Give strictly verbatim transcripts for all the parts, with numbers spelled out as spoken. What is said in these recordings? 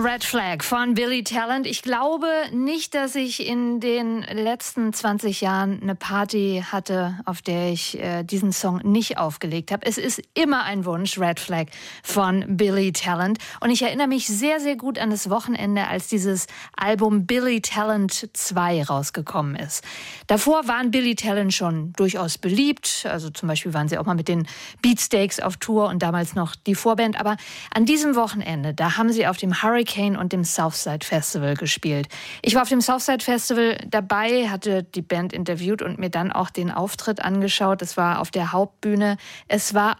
Red Flag von Billy Talent. Ich glaube nicht, dass ich in den letzten zwanzig Jahren eine Party hatte, auf der ich äh, diesen Song nicht aufgelegt habe. Es ist immer ein Wunsch, Red Flag von Billy Talent. Und ich erinnere mich sehr, sehr gut an das Wochenende, als dieses Album Billy Talent zwei rausgekommen ist. Davor waren Billy Talent schon durchaus beliebt. Also zum Beispiel waren sie auch mal mit den Beatsteaks auf Tour und damals noch die Vorband. Aber an diesem Wochenende, da haben sie auf dem Hurricane und dem Southside Festival gespielt. Ich war auf dem Southside Festival dabei, hatte die Band interviewt und mir dann auch den Auftritt angeschaut. Es war auf der Hauptbühne. Es war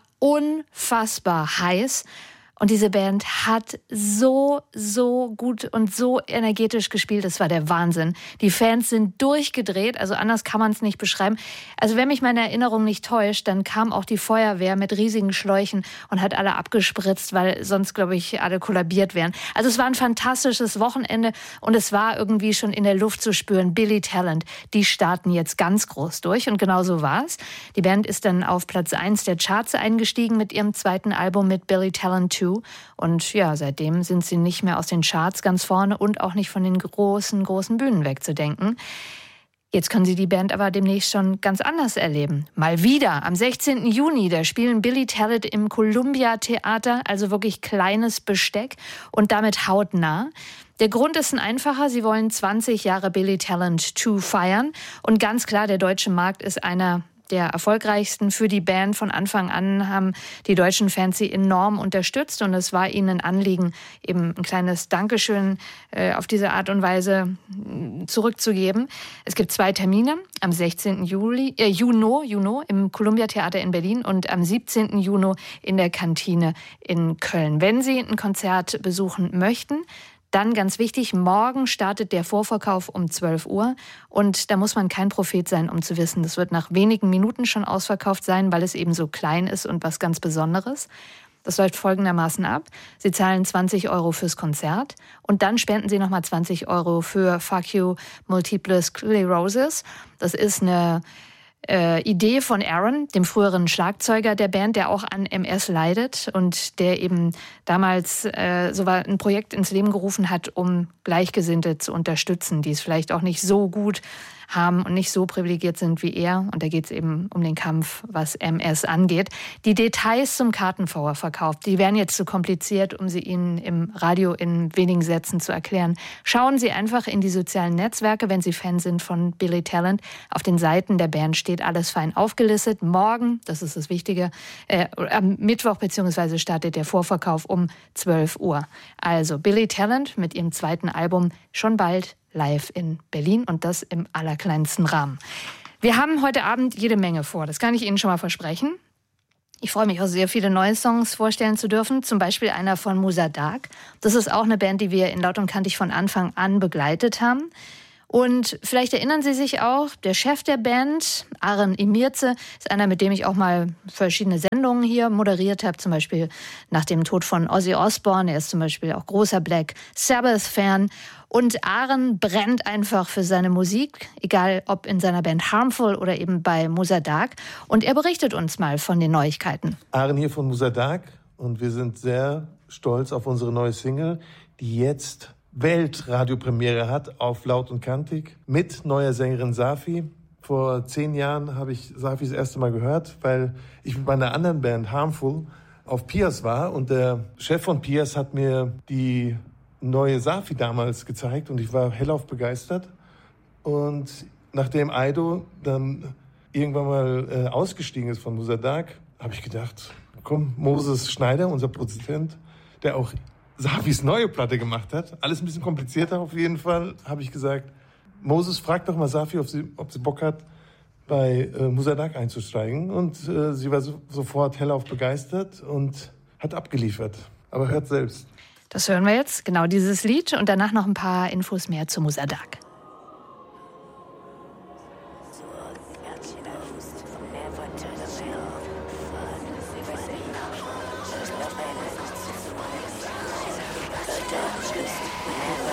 unfassbar heiß. Und diese Band hat so, so gut und so energetisch gespielt. Das war der Wahnsinn. Die Fans sind durchgedreht, also anders kann man es nicht beschreiben. Also wenn mich meine Erinnerung nicht täuscht, dann kam auch die Feuerwehr mit riesigen Schläuchen und hat alle abgespritzt, weil sonst, glaube ich, alle kollabiert wären. Also es war ein fantastisches Wochenende und es war irgendwie schon in der Luft zu spüren. Billy Talent, die starten jetzt ganz groß durch und genau so war es. Die Band ist dann auf Platz eins der Charts eingestiegen mit ihrem zweiten Album mit Billy Talent zwei. Und ja, seitdem sind sie nicht mehr aus den Charts ganz vorne und auch nicht von den großen, großen Bühnen wegzudenken. Jetzt können Sie die Band aber demnächst schon ganz anders erleben. Mal wieder, am sechzehnten Juni, da spielen Billy Talent im Columbia Theater, also wirklich kleines Besteck und damit hautnah. Der Grund ist ein einfacher, sie wollen zwanzig Jahre Billy Talent zwei feiern. Und ganz klar, der deutsche Markt ist einer der erfolgreichsten für die Band. Von Anfang an haben die deutschen Fans sie enorm unterstützt und es war ihnen ein Anliegen, eben ein kleines Dankeschön äh, auf diese Art und Weise zurückzugeben. Es gibt zwei Termine, am sechzehnten Juli, äh, Juni, Juni im Columbia Theater in Berlin und am siebzehnten Juni in der Kantine in Köln. Wenn Sie ein Konzert besuchen möchten, dann ganz wichtig, morgen startet der Vorverkauf um zwölf Uhr und da muss man kein Prophet sein, um zu wissen, das wird nach wenigen Minuten schon ausverkauft sein, weil es eben so klein ist und was ganz Besonderes. Das läuft folgendermaßen ab. Sie zahlen zwanzig Euro fürs Konzert und dann spenden Sie nochmal zwanzig Euro für Fuck You Multiple Sclerosis. Das ist eine Äh, Idee von Aaron, dem früheren Schlagzeuger der Band, der auch an M S leidet und der eben damals äh, so ein Projekt ins Leben gerufen hat, um Gleichgesinnte zu unterstützen, die es vielleicht auch nicht so gut haben und nicht so privilegiert sind wie er. Und da geht es eben um den Kampf, was M S angeht. Die Details zum Kartenvorverkauf, die wären jetzt zu kompliziert, um sie Ihnen im Radio in wenigen Sätzen zu erklären. Schauen Sie einfach in die sozialen Netzwerke, wenn Sie Fan sind von Billy Talent. Auf den Seiten der Band steht alles fein aufgelistet. Morgen, das ist das Wichtige, äh, am Mittwoch beziehungsweise startet der Vorverkauf um zwölf Uhr. Also Billy Talent mit ihrem zweiten Album schon bald live in Berlin und das im allerkleinsten Rahmen. Wir haben heute Abend jede Menge vor, das kann ich Ihnen schon mal versprechen. Ich freue mich auch sehr, viele neue Songs vorstellen zu dürfen, zum Beispiel einer von Musa Dark. Das ist auch eine Band, die wir in Laut und Kantig von Anfang an begleitet haben. Und vielleicht erinnern Sie sich auch, der Chef der Band, Aren Imirze, ist einer, mit dem ich auch mal verschiedene Sendungen hier moderiert habe, zum Beispiel nach dem Tod von Ozzy Osbourne. Er ist zum Beispiel auch großer Black Sabbath-Fan. Und Aren brennt einfach für seine Musik, egal ob in seiner Band Harmful oder eben bei Musa Dark. Und er berichtet uns mal von den Neuigkeiten. Aren hier von Musa Dark und wir sind sehr stolz auf unsere neue Single, die jetzt Weltradiopremiere hat auf Laut und Kantig mit neuer Sängerin Safi. Vor zehn Jahren habe ich Safi das erste Mal gehört, weil ich mit meiner anderen Band Harmful auf Piers war und der Chef von Piers hat mir die neue Safi damals gezeigt und ich war hellauf begeistert. Und nachdem Aido dann irgendwann mal äh, ausgestiegen ist von Musa Dark, habe ich gedacht, komm, Moses Schneider, unser Produzent, der auch Safis neue Platte gemacht hat. Alles ein bisschen komplizierter auf jeden Fall, habe ich gesagt. Moses, fragt doch mal Safi, ob sie, ob sie Bock hat, bei äh, Musa Dark einzusteigen. Und äh, sie war so, sofort hellauf begeistert und hat abgeliefert. Aber hört selbst. Das hören wir jetzt, genau dieses Lied und danach noch ein paar Infos mehr zu Musa Dark.